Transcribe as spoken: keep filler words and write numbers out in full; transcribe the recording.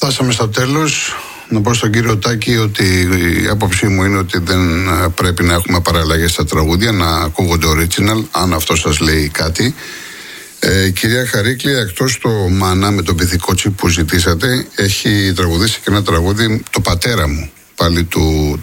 Φτάσαμε στο τέλος. Να πω στον κύριο Τάκη ότι η άποψή μου είναι ότι δεν πρέπει να έχουμε παραλλαγές στα τραγούδια, να ακούγονται original, αν αυτό σας λέει κάτι. Ε, κυρία Χαρίκλη, εκτός το Μάνα με τον Πυθικότσι που ζητήσατε, έχει τραγουδήσει και ένα τραγούδι, το πατέρα μου, πάλι του